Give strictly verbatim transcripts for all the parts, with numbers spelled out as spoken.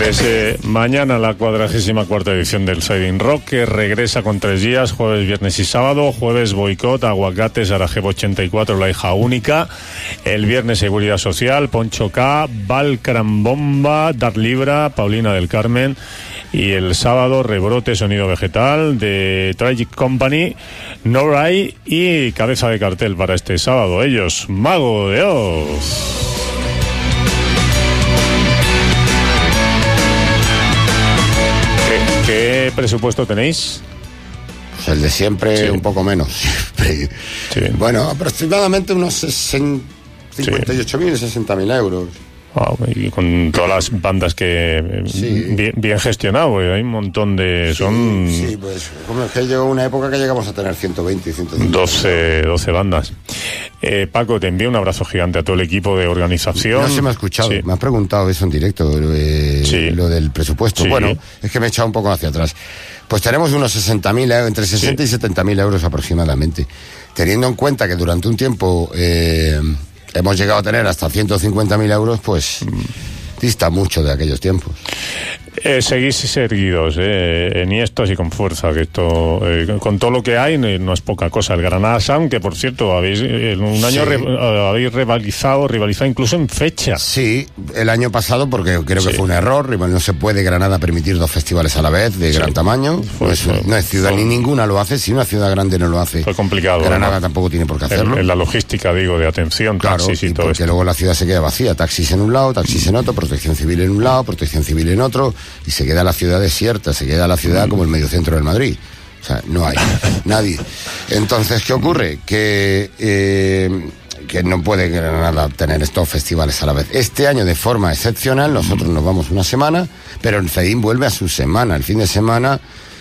Pues eh, mañana la cuadragésima cuarta edición del Siding Rock, que regresa con tres días, jueves, viernes y sábado. Jueves Boicot, Aguacate, Sarajevo ochenta y cuatro, La Hija Única. El viernes Seguridad Social, Poncho K, Valcarambomba, Dar Libra, Paulina del Carmen. Y el sábado Rebrote, Sonido Vegetal, de Tragic Company, No Ray y cabeza de cartel para este sábado. Ellos, Mago de Oz. ¿Qué presupuesto tenéis? Pues el de siempre, sí. Un poco menos. Sí. Bueno, aproximadamente unos cincuenta y ocho mil, sesenta mil euros. Wow, y con todas las bandas que sí. bien, bien gestionado, hay un montón de... son Sí, sí, pues como es que llegó una época que llegamos a tener ciento veinte, ciento cincuenta. doce, doce bandas. Eh, Paco, te envío un abrazo gigante a todo el equipo de organización. No se me ha escuchado, sí. Me has preguntado eso en directo, eh, sí. Lo del presupuesto. Sí. Bueno, es que me he echado un poco hacia atrás. Pues tenemos unos sesenta mil, entre sesenta sí. y setenta mil euros aproximadamente. Teniendo en cuenta que durante un tiempo... Eh, hemos llegado a tener hasta ciento cincuenta mil euros, pues dista mucho de aquellos tiempos. Eh, seguís seguidos, eh, enhiestos y con fuerza, que esto, eh, con todo lo que hay, no es poca cosa. El Granada Sound, que por cierto, habéis en un año sí. re, habéis rivalizado, rivalizado incluso en fecha. Sí, el año pasado, porque creo sí. que fue un error, no se puede Granada permitir dos festivales a la vez de sí. gran tamaño. Fue, pues, fue, no es ciudad, fue, ni ninguna lo hace, si una ciudad grande no lo hace. Fue complicado. Granada ¿no? tampoco tiene por qué hacerlo. En, en la logística, digo, de atención, claro, taxis y, y todo porque esto. luego la ciudad se queda vacía, taxis en un lado, taxis en otro, protección civil en un lado, protección civil en otro, y se queda la ciudad desierta, se queda la ciudad como el mediocentro del Madrid. O sea, no hay nadie. Entonces, ¿qué ocurre? Que, eh, que no puede Granada tener estos festivales a la vez. Este año, de forma excepcional, nosotros nos vamos una semana, pero el Cedín vuelve a su semana, el fin de semana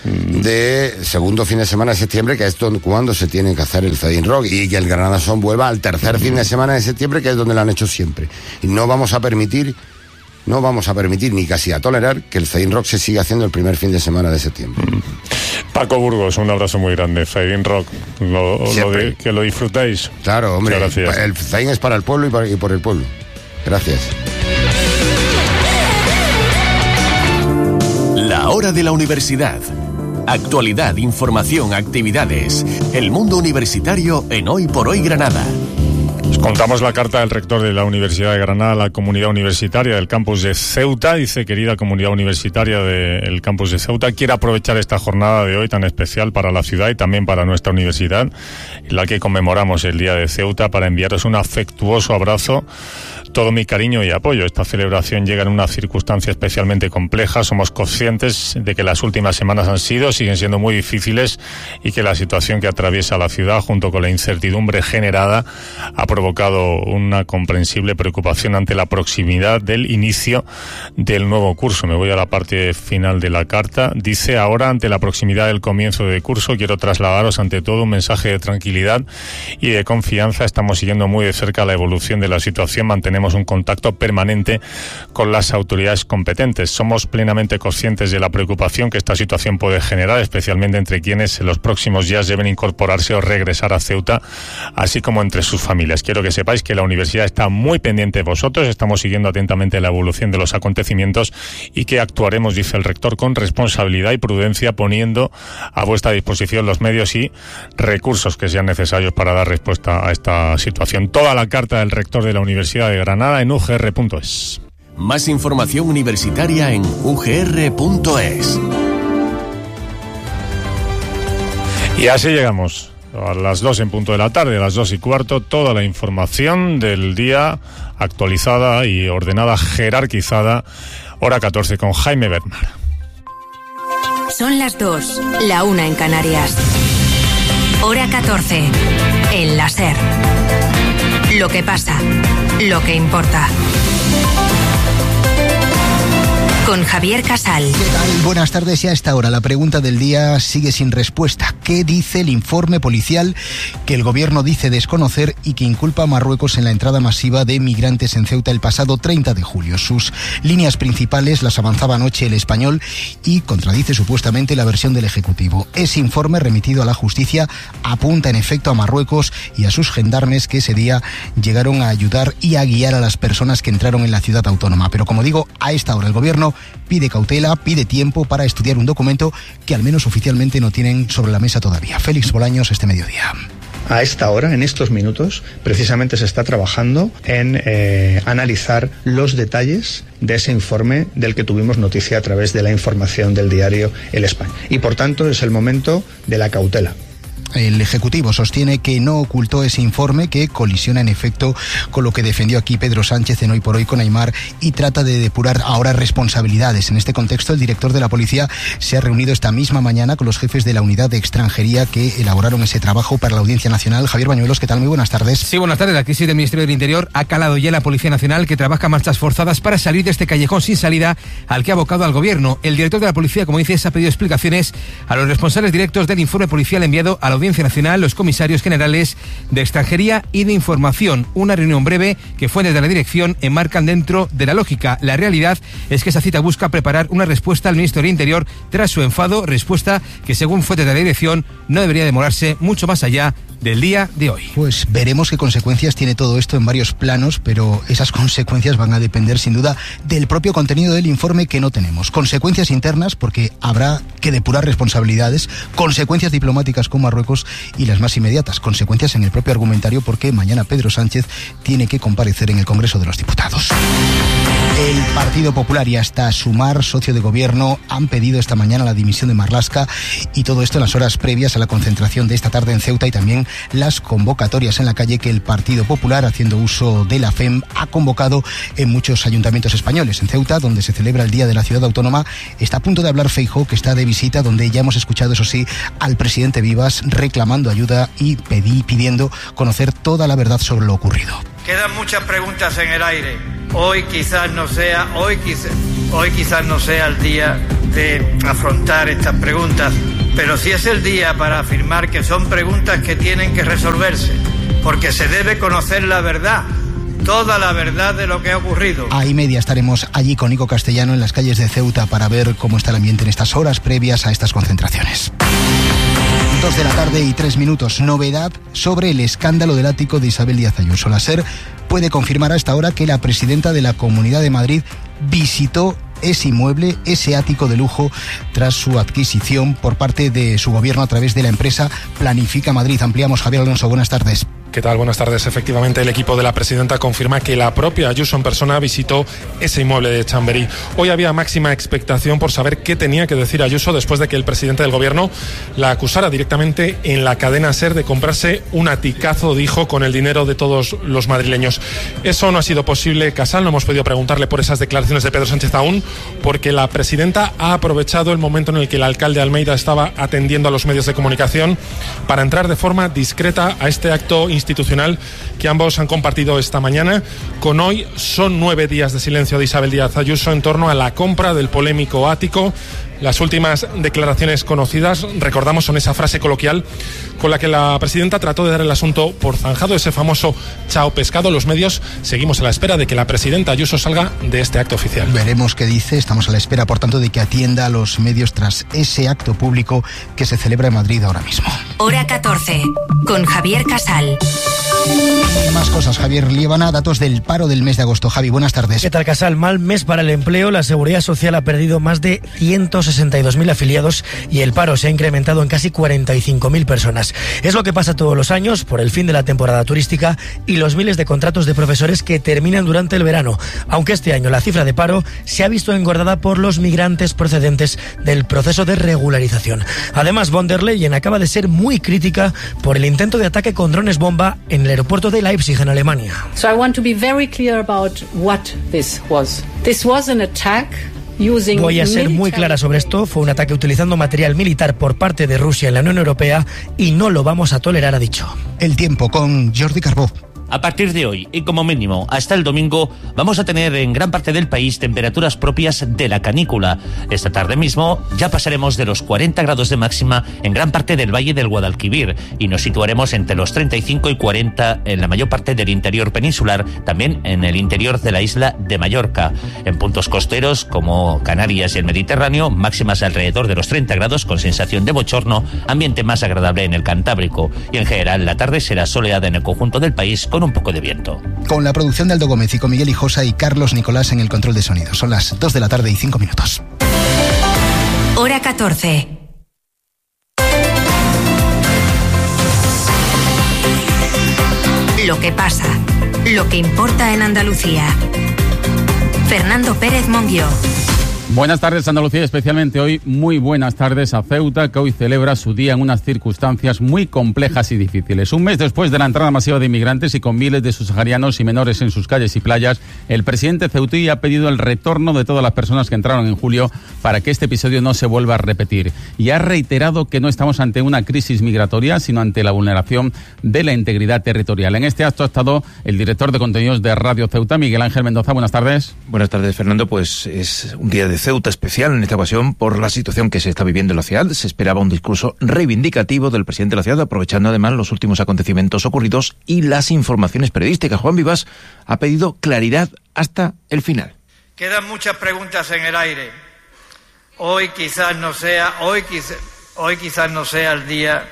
de segundo fin de semana de septiembre, que es donde, cuando se tiene que hacer el Cedín Rock, y que el Granada Sound vuelva al tercer fin de semana de septiembre, que es donde lo han hecho siempre. Y no vamos a permitir No vamos a permitir ni casi a tolerar que el Cedín Rock se siga haciendo el primer fin de semana de septiembre. Paco Burgos, un abrazo muy grande. Cedín Rock, lo, lo de, que lo disfrutáis. Claro, hombre, el Cedín es para el pueblo y, para, y por el pueblo. Gracias. La hora de la universidad. Actualidad, información, actividades. El mundo universitario en Hoy por Hoy Granada. Os contamos la carta del rector de la Universidad de Granada a la comunidad universitaria del campus de Ceuta. Dice: querida comunidad universitaria del campus de Ceuta, quiero aprovechar esta jornada de hoy tan especial para la ciudad y también para nuestra universidad, en la que conmemoramos el Día de Ceuta, para enviaros un afectuoso abrazo, todo mi cariño y apoyo. Esta celebración llega en una circunstancia especialmente compleja. Somos conscientes de que las últimas semanas han sido, siguen siendo muy difíciles, y que la situación que atraviesa la ciudad, junto con la incertidumbre generada, ha provocado una comprensible preocupación ante la proximidad del inicio del nuevo curso. Me voy a la parte final de la carta. Dice: ahora, ante la proximidad del comienzo de curso, quiero trasladaros ante todo un mensaje de tranquilidad y de confianza. Estamos siguiendo muy de cerca la evolución de la situación, mantenemos un contacto permanente con las autoridades competentes. Somos plenamente conscientes de la preocupación que esta situación puede generar, especialmente entre quienes en los próximos días deben incorporarse o regresar a Ceuta, así como entre sus familias. Quiero que sepáis que la universidad está muy pendiente de vosotros, estamos siguiendo atentamente la evolución de los acontecimientos y que actuaremos, dice el rector, con responsabilidad y prudencia, poniendo a vuestra disposición los medios y recursos que sean necesarios para dar respuesta a esta situación. Toda la carta del rector de la Universidad de Granada en u ge erre punto es. Más información universitaria en u ge erre punto es. Y así llegamos a las dos en punto de la tarde, a las dos y cuarto, toda la información del día actualizada y ordenada, jerarquizada, hora catorce con Jaime Bernard. Son las dos, la una en Canarias. Hora catorce, en la SER. Lo que pasa, lo que importa. Con Javier Casal. ¿Qué tal? Buenas tardes. Y a esta hora la pregunta del día sigue sin respuesta. ¿Qué dice el informe policial que el gobierno dice desconocer y que inculpa a Marruecos en la entrada masiva de migrantes en Ceuta el pasado treinta de julio? Sus líneas principales las avanzaba anoche El Español y contradice supuestamente la versión del Ejecutivo. Ese informe, remitido a la justicia, apunta en efecto a Marruecos y a sus gendarmes que ese día llegaron a ayudar y a guiar a las personas que entraron en la ciudad autónoma. Pero como digo, a esta hora el gobierno pide cautela, pide tiempo para estudiar un documento que al menos oficialmente no tienen sobre la mesa todavía. Félix Bolaños, este mediodía. A esta hora, en estos minutos, precisamente se está trabajando en eh, analizar los detalles de ese informe del que tuvimos noticia a través de la información del diario El España. Y por tanto es el momento de la cautela. El Ejecutivo sostiene que no ocultó ese informe, que colisiona en efecto con lo que defendió aquí Pedro Sánchez en Hoy por Hoy con Aimar, y trata de depurar ahora responsabilidades. En este contexto, el director de la Policía se ha reunido esta misma mañana con los jefes de la unidad de extranjería que elaboraron ese trabajo para la Audiencia Nacional. Javier Bañuelos, ¿qué tal? Muy buenas tardes. Sí, buenas tardes. La crisis del Ministerio del Interior ha calado ya en la Policía Nacional, que trabaja a marchas forzadas para salir de este callejón sin salida al que ha abocado al Gobierno. El director de la Policía, como dices, ha pedido explicaciones a los responsables directos del informe policial enviado a la Audiencia Nacional, los comisarios generales de Extranjería y de Información. Una reunión breve que fuentes de la dirección enmarcan dentro de la lógica. La realidad es que esa cita busca preparar una respuesta al ministro del Interior tras su enfado, respuesta que, según fuentes de la dirección, no debería demorarse mucho más allá del día de hoy. Pues veremos qué consecuencias tiene todo esto en varios planos, pero esas consecuencias van a depender sin duda del propio contenido del informe, que no tenemos. Consecuencias internas, porque habrá que depurar responsabilidades, consecuencias diplomáticas con Marruecos y las más inmediatas, consecuencias en el propio argumentario, porque mañana Pedro Sánchez tiene que comparecer en el Congreso de los Diputados. El Partido Popular y hasta Sumar, socio de gobierno, han pedido esta mañana la dimisión de Marlaska, y todo esto en las horas previas a la concentración de esta tarde en Ceuta, y también las convocatorias en la calle que el Partido Popular, haciendo uso de la F E M, ha convocado en muchos ayuntamientos españoles. En Ceuta, donde se celebra el Día de la Ciudad Autónoma, está a punto de hablar Feijóo, que está de visita, donde ya hemos escuchado, eso sí, al presidente Vivas reclamando ayuda y pedí, pidiendo conocer toda la verdad sobre lo ocurrido. Quedan muchas preguntas en el aire. Hoy quizás no sea, hoy quizás, hoy quizás no sea el día de afrontar estas preguntas, pero sí es el día para afirmar que son preguntas que tienen que resolverse, porque se debe conocer la verdad, toda la verdad de lo que ha ocurrido. A y media estaremos allí con Nico Castellano en las calles de Ceuta para ver cómo está el ambiente en estas horas previas a estas concentraciones. Dos de la tarde y tres minutos. Novedad sobre el escándalo del ático de Isabel Díaz Ayuso. La SER puede confirmar a esta hora que la presidenta de la Comunidad de Madrid visitó ese inmueble, ese ático de lujo, tras su adquisición por parte de su gobierno a través de la empresa Planifica Madrid. Ampliamos, Javier Alonso, buenas tardes. ¿Qué tal? Buenas tardes. Efectivamente, el equipo de la presidenta confirma que la propia Ayuso en persona visitó ese inmueble de Chamberí. Hoy había máxima expectación por saber qué tenía que decir Ayuso después de que el presidente del gobierno la acusara directamente en la cadena SER de comprarse un aticazo, dijo, con el dinero de todos los madrileños. Eso no ha sido posible, Casal. No hemos podido preguntarle por esas declaraciones de Pedro Sánchez aún, porque la presidenta ha aprovechado el momento en el que el alcalde Almeida estaba atendiendo a los medios de comunicación para entrar de forma discreta a este acto institucional que ambos han compartido esta mañana. Con hoy son nueve días de silencio de Isabel Díaz Ayuso en torno a la compra del polémico ático. Las últimas declaraciones conocidas, recordamos, son esa frase coloquial con la que la presidenta trató de dar el asunto por zanjado, ese famoso chao pescado. Los medios seguimos a la espera de que la presidenta Ayuso salga de este acto oficial. Veremos qué dice. Estamos a la espera, por tanto, de que atienda a los medios tras ese acto público que se celebra en Madrid ahora mismo. Hora catorce, con Javier Casal. Más cosas, Javier Liébana, datos del paro del mes de agosto. Javi, buenas tardes. ¿Qué tal, Casal? Mal mes para el empleo. La Seguridad Social ha perdido más de ciento sesenta y dos mil afiliados y el paro se ha incrementado en casi cuarenta y cinco mil personas. Es lo que pasa todos los años por el fin de la temporada turística y los miles de contratos de profesores que terminan durante el verano, aunque este año la cifra de paro se ha visto engordada por los migrantes procedentes del proceso de regularización. Además, von der Leyen acaba de ser muy crítica por el intento de ataque con drones bomba en el aeropuerto de Leipzig, en Alemania. So I want to be very clear about what this was. This was an attack. Voy a ser muy clara sobre esto. Fue un ataque utilizando material militar por parte de Rusia en la Unión Europea y no lo vamos a tolerar, ha dicho. El tiempo con Jordi Carbó. A partir de hoy, y como mínimo hasta el domingo, vamos a tener en gran parte del país temperaturas propias de la canícula. Esta tarde mismo ya pasaremos de los cuarenta grados de máxima en gran parte del Valle del Guadalquivir y nos situaremos entre los treinta y cinco y cuarenta en la mayor parte del interior peninsular, también en el interior de la isla de Mallorca. En puntos costeros como Canarias y el Mediterráneo, máximas alrededor de los treinta grados con sensación de bochorno, ambiente más agradable en el Cantábrico. Y en general la tarde será soleada en el conjunto del país con con un poco de viento. Con la producción de Aldo Gómez y con Miguel Hijosa y Carlos Nicolás en el control de sonido. Son las dos de la tarde y cinco minutos. Hora catorce. Lo que pasa, lo que importa en Andalucía. Fernando Pérez Monguió. Buenas tardes, Andalucía, especialmente hoy muy buenas tardes a Ceuta, que hoy celebra su día en unas circunstancias muy complejas y difíciles. Un mes después de la entrada masiva de inmigrantes y con miles de subsaharianos y menores en sus calles y playas, el presidente ceutí ha pedido el retorno de todas las personas que entraron en julio para que este episodio no se vuelva a repetir. Y ha reiterado que no estamos ante una crisis migratoria, sino ante la vulneración de la integridad territorial. En este acto ha estado el director de contenidos de Radio Ceuta, Miguel Ángel Mendoza. Buenas tardes. Buenas tardes, Fernando. Pues es un día de Ceuta especial en esta ocasión por la situación que se está viviendo en la ciudad. Se esperaba un discurso reivindicativo del presidente de la ciudad, aprovechando además los últimos acontecimientos ocurridos y las informaciones periodísticas. Juan Vivas ha pedido claridad hasta el final. Quedan muchas preguntas en el aire. Hoy quizás no sea, hoy quizás, hoy quizás no sea el día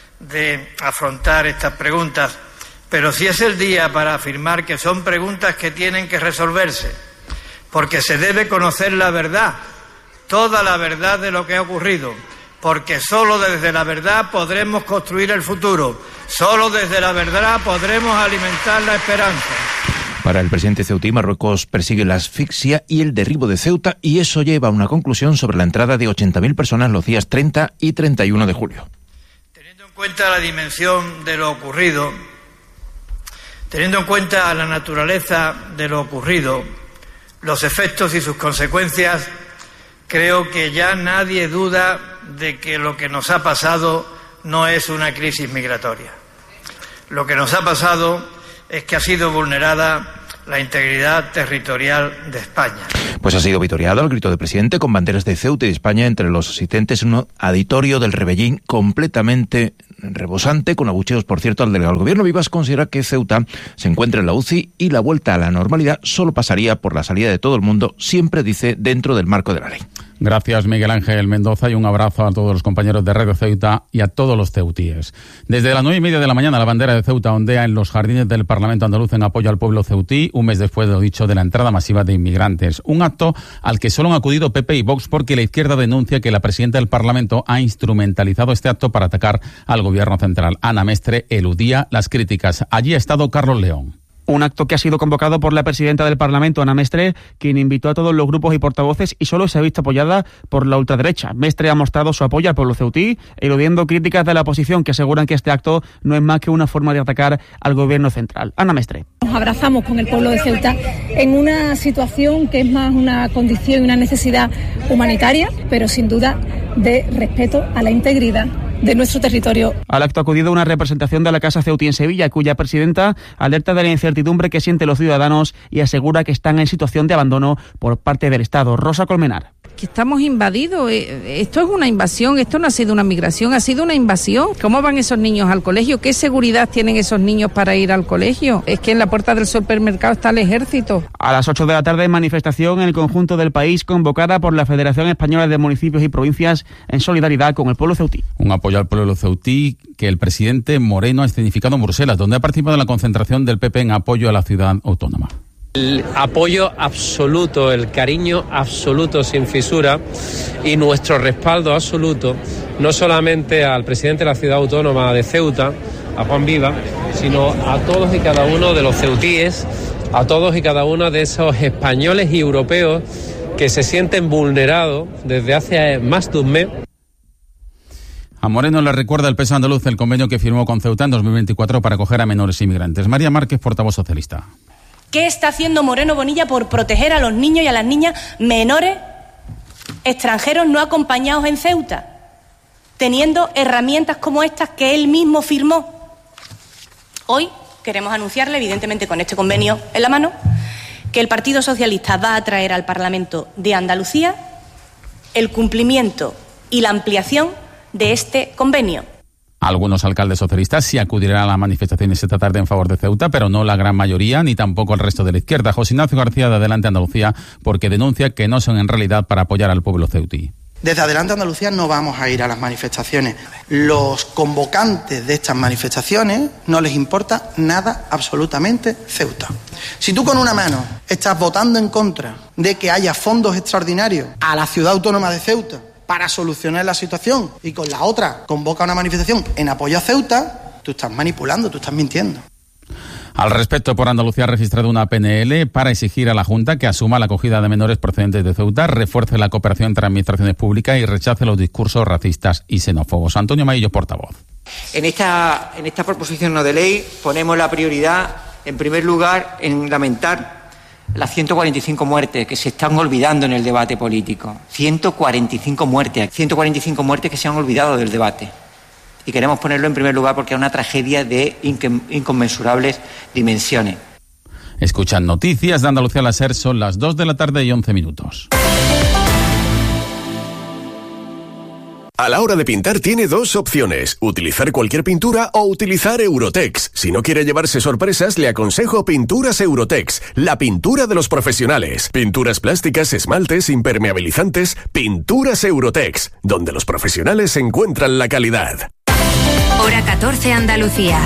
de afrontar estas preguntas, pero sí es el día para afirmar que son preguntas que tienen que resolverse, porque se debe conocer la verdad, toda la verdad de lo que ha ocurrido, porque solo desde la verdad podremos construir el futuro, solo desde la verdad podremos alimentar la esperanza. Para el presidente ceutí, Marruecos persigue la asfixia y el derribo de Ceuta, y eso lleva a una conclusión sobre la entrada de ochenta mil personas los días treinta y treinta y uno de julio. Teniendo en cuenta la dimensión de lo ocurrido, teniendo en cuenta la naturaleza de lo ocurrido, los efectos y sus consecuencias, creo que ya nadie duda de que lo que nos ha pasado no es una crisis migratoria. Lo que nos ha pasado es que ha sido vulnerada la integridad territorial de España. Pues ha sido vitoreado al grito del presidente con banderas de Ceuta y de España entre los asistentes en un auditorio del Rebellín completamente rebosante, con abucheos, por cierto, al delegado del gobierno. Vivas considera que Ceuta se encuentra en la U C I y la vuelta a la normalidad solo pasaría por la salida de todo el mundo, siempre dice, dentro del marco de la ley. Gracias, Miguel Ángel Mendoza, y un abrazo a todos los compañeros de Radio Ceuta y a todos los ceutíes. Desde las nueve y media de la mañana, la bandera de Ceuta ondea en los jardines del Parlamento andaluz en apoyo al pueblo ceutí, un mes después de lo dicho de la entrada masiva de inmigrantes. Un acto al que solo han acudido P P y Vox porque la izquierda denuncia que la presidenta del Parlamento ha instrumentalizado este acto para atacar al gobierno central. Ana Mestre eludía las críticas. Allí ha estado Carlos León. Un acto que ha sido convocado por la presidenta del Parlamento, Ana Mestre, quien invitó a todos los grupos y portavoces y solo se ha visto apoyada por la ultraderecha. Mestre ha mostrado su apoyo al pueblo ceutí, eludiendo críticas de la oposición que aseguran que este acto no es más que una forma de atacar al gobierno central. Ana Mestre. Nos abrazamos con el pueblo de Ceuta en una situación que es más una condición y una necesidad humanitaria, pero sin duda de respeto a la integridad de nuestro territorio. Al acto ha acudido una representación de la Casa Ceutí en Sevilla, cuya presidenta alerta de la incertidumbre que sienten los ciudadanos y asegura que están en situación de abandono por parte del Estado. Rosa Colmenar. Que estamos invadidos, esto es una invasión, esto no ha sido una migración, ha sido una invasión. ¿Cómo van esos niños al colegio? ¿Qué seguridad tienen esos niños para ir al colegio? Es que en la puerta del supermercado está el ejército. A las ocho de la tarde, manifestación en el conjunto del país convocada por la Federación Española de Municipios y Provincias en solidaridad con el pueblo ceutí. Un apoyo al pueblo ceutí que el presidente Moreno ha escenificado en Bruselas, donde ha participado en la concentración del P P en apoyo a la ciudad autónoma. El apoyo absoluto, el cariño absoluto sin fisura y nuestro respaldo absoluto, no solamente al presidente de la ciudad autónoma de Ceuta, a Juan Vivas, sino a todos y cada uno de los ceutíes, a todos y cada uno de esos españoles y europeos que se sienten vulnerados desde hace más de un mes. A Moreno le recuerda el P S andaluz el convenio que firmó con Ceuta en dos mil veinticuatro para acoger a menores inmigrantes. María Márquez, portavoz socialista. ¿Qué está haciendo Moreno Bonilla por proteger a los niños y a las niñas menores extranjeros no acompañados en Ceuta, teniendo herramientas como estas que él mismo firmó? Hoy queremos anunciarle, evidentemente con este convenio en la mano, que el Partido Socialista va a traer al Parlamento de Andalucía el cumplimiento y la ampliación de este convenio. Algunos alcaldes socialistas sí acudirán a las manifestaciones esta tarde en favor de Ceuta, pero no la gran mayoría, ni tampoco el resto de la izquierda. José Ignacio García de Adelante Andalucía, porque denuncia que no son en realidad para apoyar al pueblo ceutí. Desde Adelante Andalucía no vamos a ir a las manifestaciones. Los convocantes de estas manifestaciones no les importa nada absolutamente Ceuta. Si tú con una mano estás votando en contra de que haya fondos extraordinarios a la ciudad autónoma de Ceuta para solucionar la situación y con la otra convoca una manifestación en apoyo a Ceuta, tú estás manipulando, tú estás mintiendo. Al respecto, por Andalucía ha registrado una P N L para exigir a la Junta que asuma la acogida de menores procedentes de Ceuta, refuerce la cooperación entre administraciones públicas y rechace los discursos racistas y xenófobos. Antonio Maillo, portavoz. En esta, en esta proposición no de ley ponemos la prioridad, en primer lugar, en lamentar las ciento cuarenta y cinco muertes que se están olvidando en el debate político. ciento cuarenta y cinco muertes, ciento cuarenta y cinco muertes que se han olvidado del debate. Y queremos ponerlo en primer lugar porque es una tragedia de inconmensurables dimensiones. Escuchan noticias de Andalucía al SER, son las dos de la tarde y once minutos. A la hora de pintar tiene dos opciones, utilizar cualquier pintura o utilizar Eurotex. Si no quiere llevarse sorpresas, le aconsejo Pinturas Eurotex, la pintura de los profesionales. Pinturas plásticas, esmaltes, impermeabilizantes, Pinturas Eurotex, donde los profesionales encuentran la calidad. Hora catorce, Andalucía.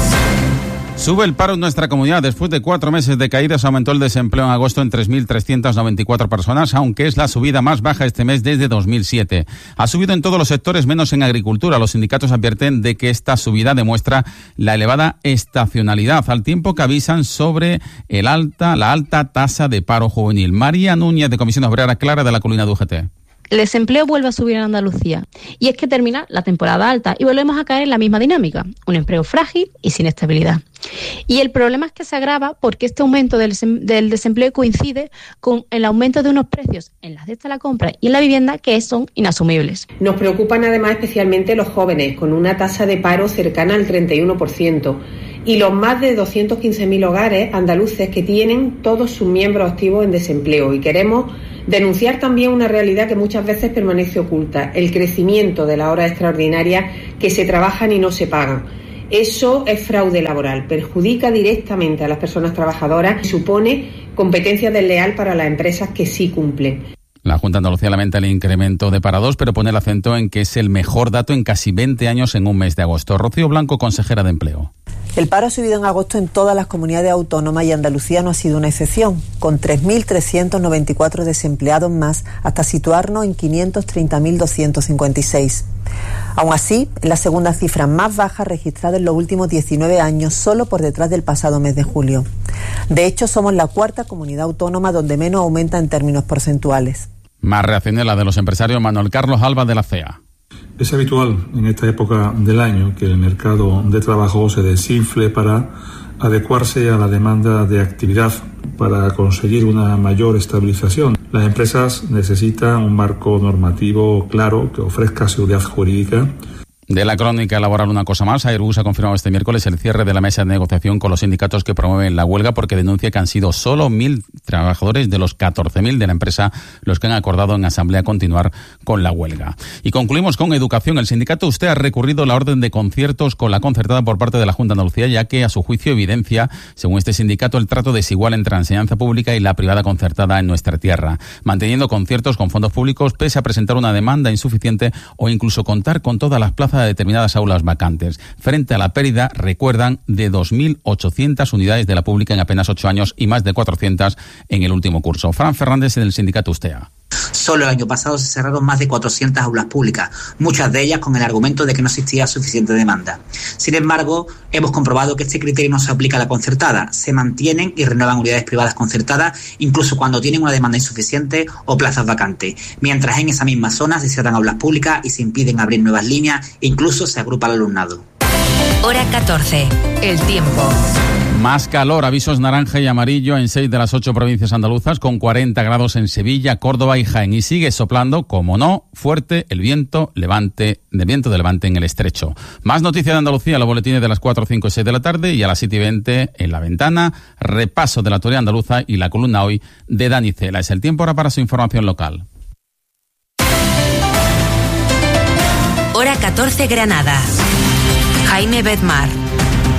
Sube el paro en nuestra comunidad. Después de cuatro meses de caídas, aumentó el desempleo en agosto en tres mil trescientas noventa y cuatro personas, aunque es la subida más baja este mes desde dos mil siete. Ha subido en todos los sectores, menos en agricultura. Los sindicatos advierten de que esta subida demuestra la elevada estacionalidad, al tiempo que avisan sobre el alta, la alta tasa de paro juvenil. María Núñez, de Comisión Obrera Clara, de la Colina de U G T. El desempleo vuelve a subir en Andalucía y es que termina la temporada alta y volvemos a caer en la misma dinámica, un empleo frágil y sin estabilidad. Y el problema es que se agrava porque este aumento del, del desempleo coincide con el aumento de unos precios en las cestas de la compra y en la vivienda que son inasumibles. Nos preocupan además especialmente los jóvenes, con una tasa de paro cercana al treinta y uno por ciento, y los más de doscientos quince mil hogares andaluces que tienen todos sus miembros activos en desempleo. Y queremos denunciar también una realidad que muchas veces permanece oculta, el crecimiento de las horas extraordinarias que se trabajan y no se pagan. Eso es fraude laboral, perjudica directamente a las personas trabajadoras y supone competencia desleal para las empresas que sí cumplen. La Junta de Andalucía lamenta el incremento de parados, pero pone el acento en que es el mejor dato en casi veinte años en un mes de agosto. Rocío Blanco, consejera de Empleo. El paro ha subido en agosto en todas las comunidades autónomas y Andalucía no ha sido una excepción, con tres mil trescientos noventa y cuatro desempleados más, hasta situarnos en quinientos treinta mil doscientos cincuenta y seis. Aún así, es la segunda cifra más baja registrada en los últimos diecinueve años, solo por detrás del pasado mes de julio. De hecho, somos la cuarta comunidad autónoma donde menos aumenta en términos porcentuales. Más reacciones la de los empresarios. Manuel Carlos Alba, de la C E A. Es habitual en esta época del año que el mercado de trabajo se desinfle para adecuarse a la demanda de actividad, para conseguir una mayor estabilización. Las empresas necesitan un marco normativo claro que ofrezca seguridad jurídica. De la crónica laboral, una cosa más. Airbus ha confirmado este miércoles el cierre de la mesa de negociación con los sindicatos que promueven la huelga, porque denuncia que han sido solo mil trabajadores de los catorce mil de la empresa los que han acordado en asamblea continuar con la huelga. Y concluimos con educación. El sindicato Usted ha recurrido la orden de conciertos con la concertada por parte de la Junta de Andalucía, ya que a su juicio evidencia, según este sindicato, el trato desigual entre la enseñanza pública y la privada concertada en nuestra tierra, manteniendo conciertos con fondos públicos pese a presentar una demanda insuficiente o incluso contar con todas las plazas de determinadas aulas vacantes, frente a la pérdida, recuerdan, de dos mil ochocientas unidades de la pública en apenas ocho años y más de cuatrocientas en el último curso. Fran Fernández, del sindicato Ustea. Solo el año pasado se cerraron más de cuatrocientas aulas públicas, muchas de ellas con el argumento de que no existía suficiente demanda. Sin embargo, hemos comprobado que este criterio no se aplica a la concertada. Se mantienen y renuevan unidades privadas concertadas incluso cuando tienen una demanda insuficiente o plazas vacantes, mientras en esa misma zona se cierran aulas públicas y se impiden abrir nuevas líneas e incluso se agrupa el alumnado. Hora catorce. El tiempo. Más calor, avisos naranja y amarillo en seis de las ocho provincias andaluzas, con cuarenta grados en Sevilla, Córdoba y Jaén. Y sigue soplando, como no, fuerte el viento levante, de viento de levante en el estrecho. Más noticias de Andalucía, los boletines de las cuatro, cinco y seis de la tarde, y a las siete y veinte en La Ventana, repaso de la actualidad andaluza y la columna hoy de Dani Cela. Es el tiempo ahora para su información local. Hora catorce, Granada. Jaime Bedmar.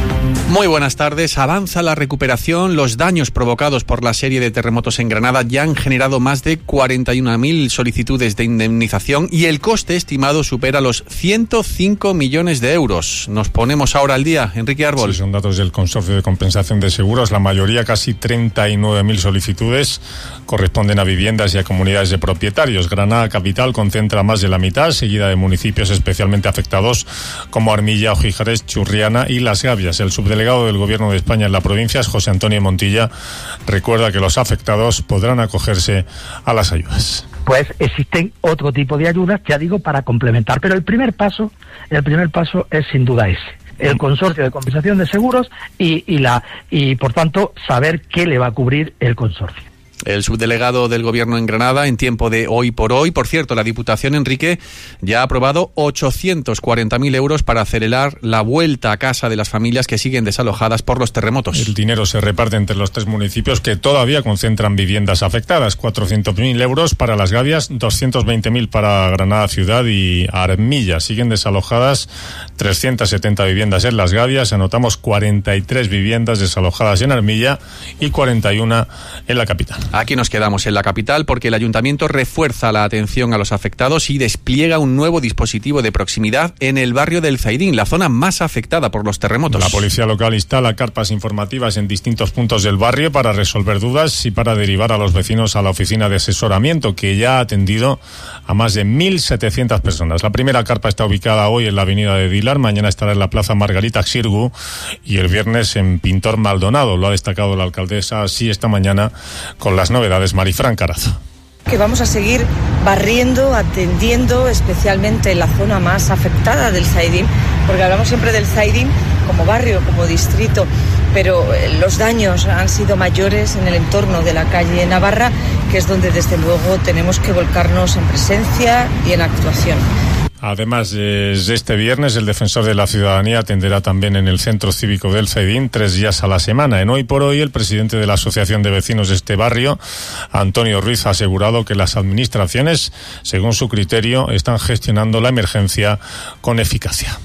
Muy buenas tardes. Avanza la recuperación. Los daños provocados por la serie de terremotos en Granada ya han generado más de cuarenta y una mil solicitudes de indemnización y el coste estimado supera los ciento cinco millones de euros. Nos ponemos ahora al día. Enrique Árbol. Sí, son datos del Consorcio de Compensación de Seguros. La mayoría, casi treinta y nueve mil solicitudes, corresponden a viviendas y a comunidades de propietarios. Granada capital concentra más de la mitad, seguida de municipios especialmente afectados como Armilla, Ojíjares, Churriana y Las Gavias. El subdelegado El delegado del Gobierno de España en la provincia, José Antonio Montilla, recuerda que los afectados podrán acogerse a las ayudas. Pues existen otro tipo de ayudas, ya digo, para complementar, pero el primer paso, el primer paso es sin duda ese, el consorcio de compensación de seguros y, y la y por tanto saber qué le va a cubrir el consorcio. El subdelegado del Gobierno en Granada en tiempo de Hoy por Hoy. Por cierto, la Diputación, Enrique, ya ha aprobado ochocientos cuarenta mil euros para acelerar la vuelta a casa de las familias que siguen desalojadas por los terremotos. El dinero se reparte entre los tres municipios que todavía concentran viviendas afectadas. cuatrocientos mil euros para Las Gavias, doscientos veinte mil para Granada Ciudad y Armilla. Siguen desalojadas trescientas setenta viviendas en Las Gavias. Anotamos cuarenta y tres viviendas desalojadas en Armilla y cuarenta y una en la capital. Aquí nos quedamos en la capital porque el Ayuntamiento refuerza la atención a los afectados y despliega un nuevo dispositivo de proximidad en el barrio del Zaidín, la zona más afectada por los terremotos. La policía local instala carpas informativas en distintos puntos del barrio para resolver dudas y para derivar a los vecinos a la oficina de asesoramiento, que ya ha atendido a más de mil setecientas personas. La primera carpa está ubicada hoy en la avenida de Dilar, mañana estará en la plaza Margarita Xirgu y el viernes en Pintor Maldonado. Lo ha destacado la alcaldesa así esta mañana con las novedades. Marifran Carazo. Que vamos a seguir barriendo, atendiendo, especialmente en la zona más afectada del Zaidín, porque hablamos siempre del Zaidín como barrio, como distrito, pero los daños han sido mayores en el entorno de la calle Navarra, que es donde desde luego tenemos que volcarnos en presencia y en actuación. Además, desde este viernes, el Defensor de la Ciudadanía atenderá también en el Centro Cívico del Zaidín tres días a la semana. En Hoy por Hoy, el presidente de la Asociación de Vecinos de este barrio, Antonio Ruiz, ha asegurado que las administraciones, según su criterio, están gestionando la emergencia con eficacia.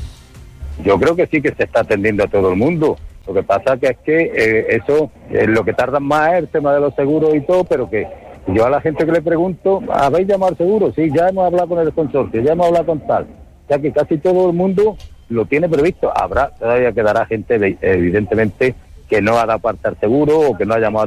Yo creo que sí que se está atendiendo a todo el mundo. Lo que pasa que es que eh, eso, eh, lo que tardan más es el tema de los seguros y todo, pero que yo a la gente que le pregunto, ¿habéis llamado al seguro? Sí, ya hemos hablado con el consorcio, ya hemos hablado con tal. Ya que casi todo el mundo lo tiene previsto. Habrá, todavía quedará gente, evidentemente, que no ha dado parte al seguro o que no ha llamado